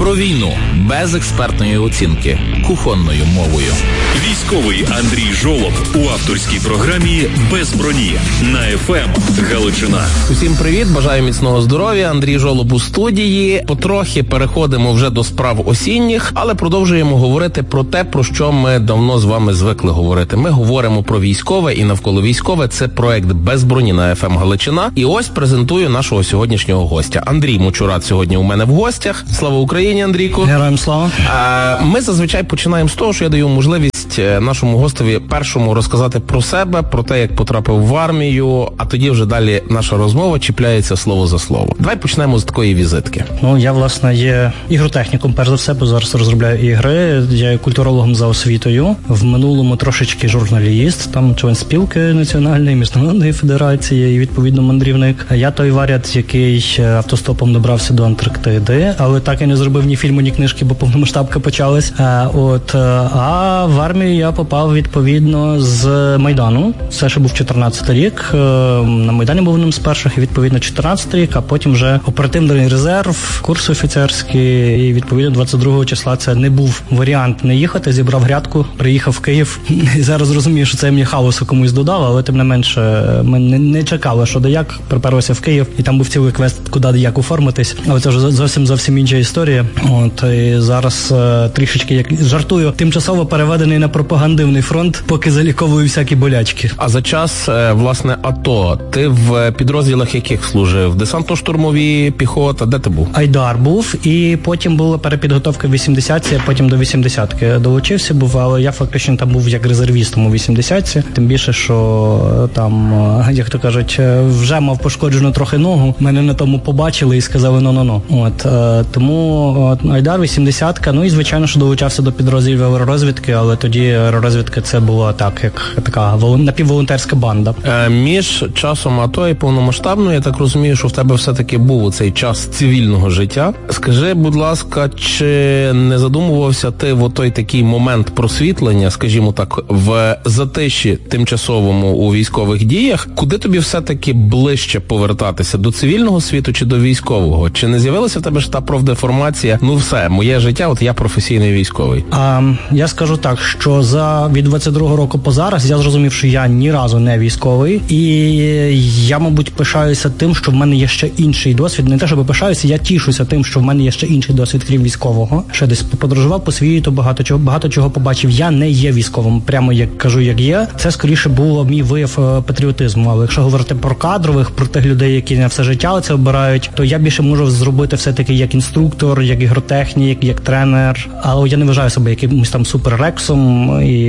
Про війну без експертної оцінки, кухонною мовою. Військовий Андрій Жолоб у авторській програмі «Без броні» на ФМ Галичина. Усім привіт, бажаю міцного здоров'я. Андрій Жолоб у студії. Потрохи переходимо вже до справ осінніх, але продовжуємо говорити про те, про що ми давно з вами звикли говорити. Ми говоримо про військове і навколо військове. Це проект «Без броні» на ФМ Галичина. І ось презентую нашого сьогоднішнього гостя. Андрій Мочурат сьогодні у мене в гостях. Слава Україні, Андрійку. Героям слава. Ми зазвичай починаємо з того, що я даю можливість нашому гостеві першому розказати про себе, про те, як потрапив в армію, а тоді вже далі наша розмова чіпляється слово за слово. Давай почнемо з такої візитки. Я, власне, є ігротехніком, перш за все, бо зараз розробляю ігри. Я є культурологом за освітою. В минулому трошечки журналіст, там член спілки національної, міжнародної федерації і, відповідно, мандрівник. Я той варіат, який автостопом добрався до Антарктиди, але так і не зробив ні фільму, ні книжки, бо повномасштабка почалась. А в армію я попав, відповідно, з Майдану. Це ще був 14-й рік. На Майдані був одним з перших, і, відповідно, 14-й рік, а потім вже оперативний резерв, курс офіцерський, і, відповідно, 22-го числа це не був варіант не їхати, зібрав грядку, приїхав в Київ. І зараз розумію, що це мені хаосу комусь додав, але тим не менше ми не чекали, що де як, приперлися в Київ, і там був цілий квест, куди як оформитись, але це вже зовсім інша історія. І зараз трішечки, як жартую, тимчасово переведений на пропагандивний фронт, поки заліковую всякі болячки. А за час, власне, АТО, ти в підрозділах яких служив? Десантно-штурмові, піхота, де ти був? Айдар був, і потім була перепідготовка в 80-ці, а потім до 80-ки долучився був, але я фактично там був як резервістом у 80-ці, тим більше, що там, як то кажуть, вже мав пошкоджену трохи ногу, мене на тому побачили і сказали «но-но-но». Тому Айдар, 80-ка, і, звичайно, що долучався до підрозділів аеророзвідки, але тоді аеророзвідка це була так, як така напівволонтерська банда. Між часом АТО і повномасштабною, я так розумію, що в тебе все-таки був цей час цивільного життя. Скажи, будь ласка, чи не задумувався ти в той такий момент просвітлення, скажімо так, в затиші тимчасовому у військових діях, куди тобі все-таки ближче повертатися, до цивільного світу чи до військового? Чи не з'явилася в тебе ж та профдеформація? Все, моє життя, я професійний військовий. Я скажу так, що від 22-го року по зараз я зрозумів, що я ні разу не військовий, і я, мабуть, пишаюся тим, що в мене є ще інший досвід. Не те, щоб пишаюся, я тішуся тим, що в мене є ще інший досвід, крім військового. Ще десь подорожував по світу, багато чого побачив. Я не є військовим, прямо як кажу, як є. Це скоріше було мій вияв патріотизму. Але якщо говорити про кадрових, про тих людей, які на все життя це обирають, то я більше можу зробити все-таки як інструктор, як ігротехнік, як тренер. Але я не вважаю себе якимось там суперрексом. І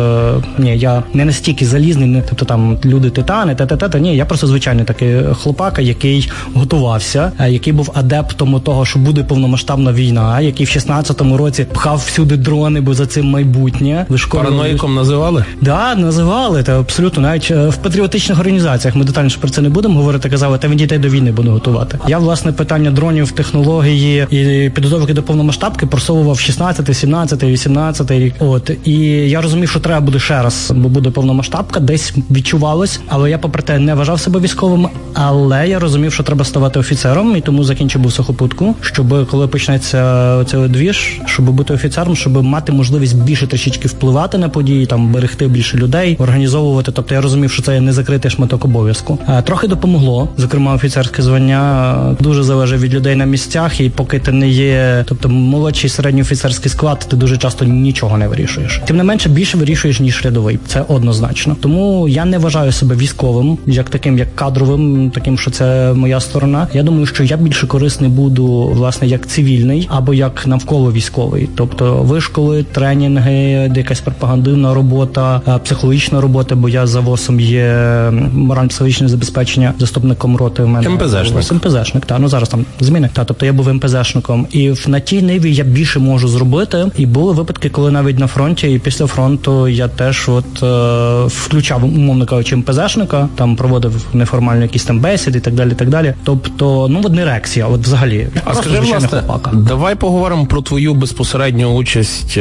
ні, я не настільки залізний, тобто там люди-титани, ні, я просто звичайний такий хлопака, який готувався, який був адептом того, що буде повномасштабна війна, який в 16-му році пхав всюди дрони, бо за цим майбутнє. Параноїком називали? Да, називали, та абсолютно, навіть в патріотичних організаціях, ми детальніше про це не будемо говорити, казали, та він дітей до війни буде готувати. Я, власне, питання дронів, технології і підготовки до повномасштабки просовував 16-й, 17-й, 18-й рік. І я розумів, що треба буде ще раз, бо буде повномасштабка, десь відчувалось, але я, попри те, не вважав себе військовим, але я розумів, що треба ставати офіцером, і тому закінчив був сухопутку, щоб, коли почнеться цей двіж, щоб бути офіцером, щоб мати можливість більше трішечки впливати на події, там, берегти більше людей, організовувати, тобто я розумів, що це є незакритий шматок обов'язку. Трохи допомогло, зокрема, офіцерське звання дуже залежить від людей на місцях, і поки ти не є, тобто молодший середній офіцерський склад, ти дуже часто нічого не вирішуєш. Тим не менше, більше вирішуєш, ніж рядовий. Це однозначно. Тому я не вважаю себе військовим, як таким, як кадровим, таким, що це моя сторона. Я думаю, що я більше корисний буду, власне, як цивільний, або як навколо військовий. Тобто вишколи, тренінги, якась пропагандивна робота, психологічна робота, бо я за ВОСом є морально-психологічне забезпечення заступником роти в мене. МПЗшник. МПЗшник, так. Зараз там зміни. Тобто я був МПЗшником. І на тій ниві я більше можу зробити. І були випадки, коли навіть на фронті і після фронту я теж включав, умовно кажучи, МПЗшника, там проводив неформальні якісь там бесіди і так далі, і так далі. Тобто, не ерекція, взагалі. А скажи, власне, давай поговоримо про твою безпосередню участь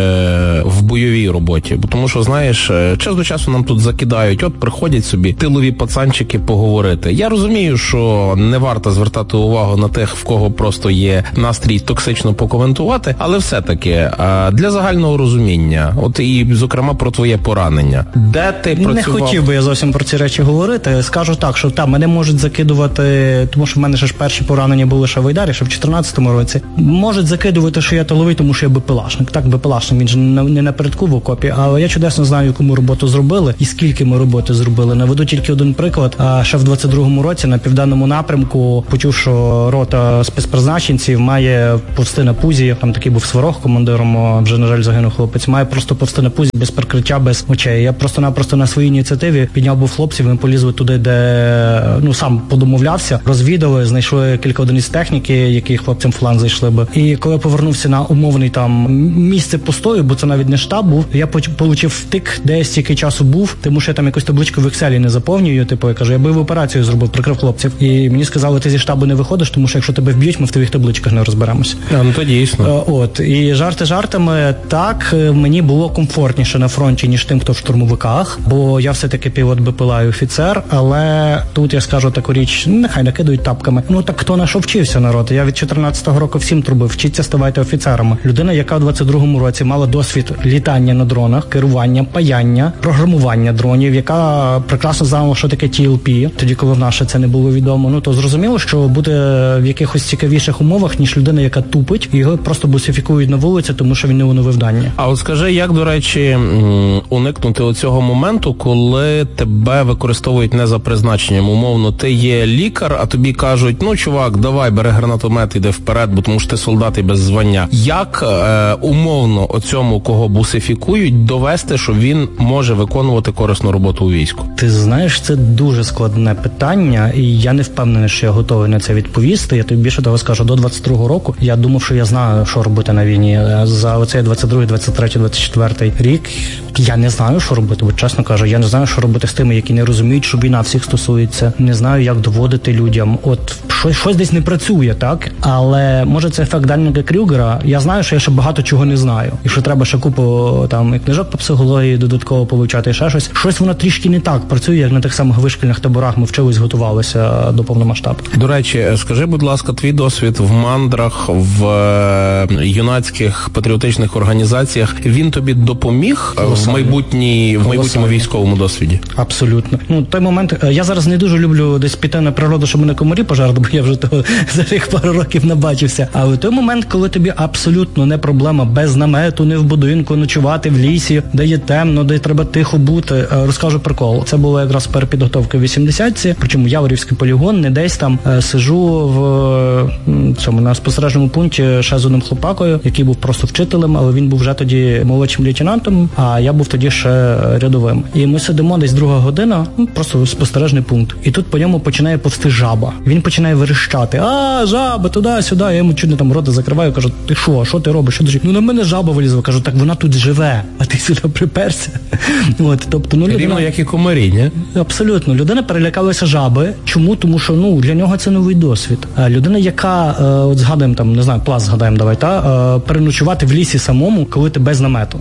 в бойовій роботі. Тому що, знаєш, час до часу нам тут закидають, приходять собі тилові пацанчики поговорити. Я розумію, що не варто звертати увагу на тих, в кого просто є настрій настрій токсично покоментувати, але все-таки для загального розуміння, от і, зокрема, про твоє поранення. Де ти працював? Не хотів би я зовсім про ці речі говорити. Скажу так, що мене можуть закидувати, тому що в мене ж перші поранення були ще в Айдарі, ще в 14-му році. Можуть закидувати, що я тиловий, тому що я БПЛАшник. Так, БПЛАшник, він же не напередку в окопі, але я чудесно знаю, яку ми роботу зробили і скільки ми роботи зробили. Наведу тільки один приклад. Ще в 22-му році на південному напрямку почув, що рота спецпризначенців має повсти на пузі. Там такий був Сварог командиром, вже, на жаль, загинув хлопець. Має просто повсти на пузі без прикриття, без очей. Я просто-напросто на своїй ініціативі підняв був хлопців, ми полізли туди, де, сам подомовлявся, розвідали, знайшли кілька одиниць техніки, які хлопцям в фланг зайшли би. І коли я повернувся на умовний там місце постою, бо це навіть не штаб був, я получив втик, де я стільки часу був, тому що я там якусь табличку в Excel не заповнюю, я кажу, я бойову операцію зробив, прикрив хлопців. І мені сказали, ти зі штабу не виходиш, тому що якщо тебе вб'ють, ми в твоїх табличках не розберемося. То дійсно. І жарти жартами, так, мені було комфортніше на фронті, ніж тим, хто в штурмовиках, бо я все-таки пілот БПЛА і офіцер, але тут я скажу таку річ, нехай накидують тапками. Так хто на що вчився, народ? Я від 14-го року всім трубив, вчіться, ставайте офіцерами. Людина, яка в 22-му році мала досвід літання на дронах, керування, паяння, програмування дронів, яка прекрасно знала, що таке TLP, тоді, коли в нас це не було відомо, то зрозуміло, що буде в якихось цікавіших умовах, ніж людина, яка тупить, і його просто бусифікують на вулиці, тому що він не оновив дані. А от скажи, як, до речі, уникнути оцього моменту, коли тебе використовують не за призначенням? Умовно, ти є лікар, а тобі кажуть, чувак, давай, бери гранатомет, іди вперед, бо тому що ти солдат і без звання. Як умовно оцьому, кого бусифікують, довести, що він може виконувати корисну роботу у війську? Ти знаєш, це дуже складне питання, і я не впевнений, що я готовий на це відповісти. Я тобі більше того скажу, до 22-го року я думав, що я знаю, що робити на війні. За оцей 22-й, 23-й, 24-й рік я не знаю, що робити, бо чесно кажу, я не знаю, що робити з тими, які не розуміють, що війна всіх стосується. Не знаю, як доводити людям. От щось десь не працює, так? Але може це ефект Даннінга-Крюгера. Я знаю, що я ще багато чого не знаю. І що треба ще купу там книжок по психології додатково повивчати і ще щось. Щось воно трішки не так працює, як на тих самих вишкільних таборах ми вчились, готувалися до повномасштабки. До речі, скажи, будь ласка, твій досвід в мандрах, в юнацьких патріотичних організаціях, він тобі допоміг в майбутньому військовому досвіді? Абсолютно. Той момент, я зараз не дуже люблю десь піти на природу, щоб мене комарі пожарили, бо я вже того за тих пару років набачився. Але той момент, коли тобі абсолютно не проблема без намету, не в будинку, ночувати в лісі, де є темно, де треба тихо бути. Розкажу прикол. Це було якраз перепідготовка в 80-ці, причому Яворівський полігон, не десь там. Сижу в цьому на спостережному пункті ще з одним хлопакою, який був просто вчителем, але він був вже тоді молодшим лейтенантом, а я був тоді ще рядовим. І ми сидимо десь 2 година, просто спостережний пункт. І тут по ньому починає повсти жаба. Він починає верещати. Жаба, туди-сюди. Я йому чуть не там рота закриваю, кажу, ти що ти робиш? Що ти? На мене жаба вилізла. Кажу, так вона тут живе, а ти сюди приперся. Тобто, людина... Рівно як і комарі, ні? Абсолютно. Людина перелякалася жаби. Чому? Тому що, для нього це новий досвід. Людина, яка, от згадаємо там, не знаю, Пласт згадаємо, давай, переночувати в лісі самому, коли ти без намету.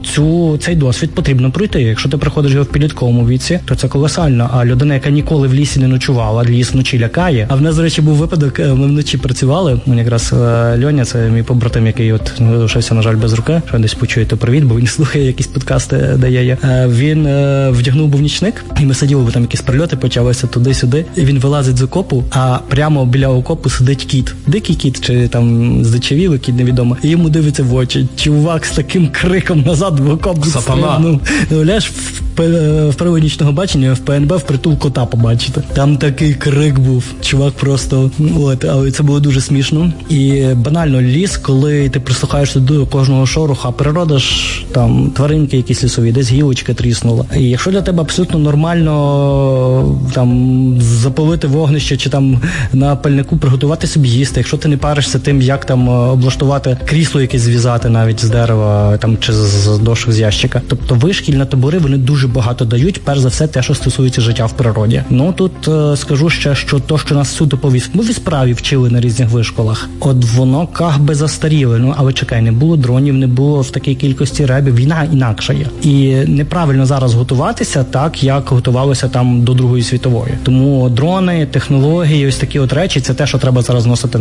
Цей досвід потрібно пройти. Якщо ти приходиш його в підлітковому віці, то це колосально. А людина, яка ніколи в лісі не ночувала, ліс вночі лякає. А в нас, до речі, був випадок, ми вночі працювали. Якраз Льоня, це мій побратим, який залишився, на жаль, без руки. Що десь почуєте привіт, бо він слухає якісь подкасти, де я є. Він вдягнув був нічник, і ми сиділи, бо там якісь прильоти почалися туди-сюди. І він вилазить з окопу, а прямо біля окопу сидить кіт. Дикий кіт, чи там здичавілий кіт, невідомо. І йому дивиться в очі. Чувак з таким криком назад в окоп стрибнув. Уявляєш, в приладі нічного бачення в ПНБ впритул кота побачити. Там такий крик був. Чувак просто, але це було дуже смішно. І банально ліс, коли ти прислухаєшся до кожного шороху, а природа ж там тваринки якісь лісові, десь гілочка тріснула. І якщо для тебе абсолютно нормально там запалити вогнище чи там на пальнику приготувати собі їсти, якщо ти не паришся тим, як там облаштувати крісло якесь зв'язати навіть з дерева там чи з дошок з ящика. Тобто вишкільні табори, вони дуже багато дають, перш за все те, що стосується життя в природі. Тут скажу ще, що то, що нас суто по військовій справі вчили на різних вишколах, от воно би застаріло. Але чекай, не було дронів, не було в такій кількості ребів, війна інакша є. І неправильно зараз готуватися так, як готувалося там до Другої світової. Тому дрони, технології, ось такі от речі, це те, що треба зараз носити в національне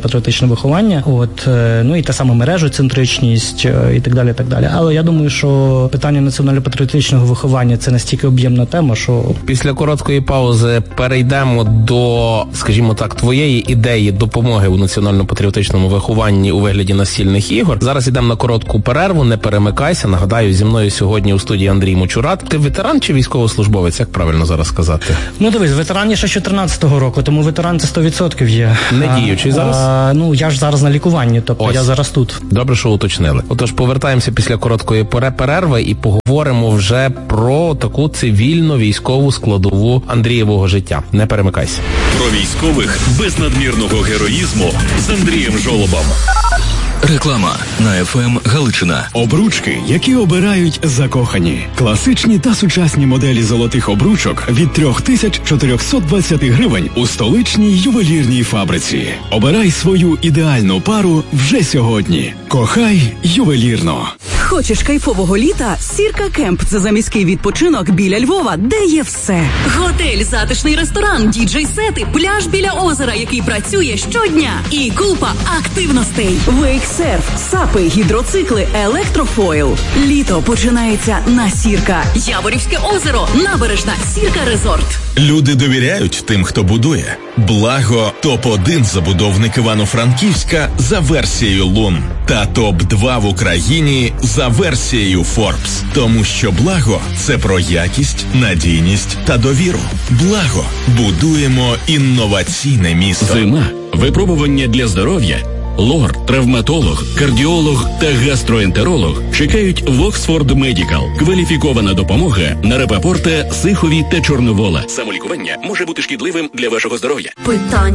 національно-патріотичне виховання, ну і те саме мережоцентричність і так далі, так далі. Але я думаю, що питання національно-патріотичного виховання – це настільки об'ємна тема, що... Після короткої паузи перейдемо до, скажімо так, твоєї ідеї допомоги у національно-патріотичному вихованні у вигляді настільних ігор. Зараз йдемо на коротку перерву, не перемикайся. Нагадаю, зі мною сьогодні у студії Андрій Мочурат. Ти ветеран чи військовослужбовець? Як правильно зараз сказати? Ну, дивись, ветеран є ще 14-го року, тому ветеран це 100% є. Не діючий зараз? Ну, я ж зараз на лікуванні, тобто я зараз тут. Добре, що уточнили. Отож, повертаємося після короткої перерви і поговоримо вже про таку цивільно-військову складову Андрієвого життя. Не перемикайся. Про військових без надмірного героїзму з Андрієм Жолобом. Реклама на ФМ Галичина. Обручки, які обирають закохані. Класичні та сучасні моделі золотих обручок від 3420 гривень у столичній ювелірній фабриці. Обирай свою ідеальну пару вже сьогодні. Кохай ювелірно. Хочеш кайфового літа? Сірка Кемп – це заміський відпочинок біля Львова, де є все. Готель, затишний ресторан, діджей-сети, пляж біля озера, який працює щодня. І купа активностей. Вейксерф, сапи, гідроцикли, електрофойл. Літо починається на Сірка. Яворівське озеро, набережна, Сірка Резорт. Люди довіряють тим, хто будує. Благо топ-1 забудовник Івано-Франківська за версією Лун та топ-2 в Україні за версією Forbes. Тому що Благо – це про якість, надійність та довіру. Благо. Будуємо інноваційне місто. Зима. Випробування для здоров'я. Лор, травматолог, кардіолог та гастроентеролог чекають в Оксфорд Медікал. Кваліфікована допомога на Рапопорта, Сихові та Чорновола. Самолікування може бути шкідливим для вашого здоров'я. Питання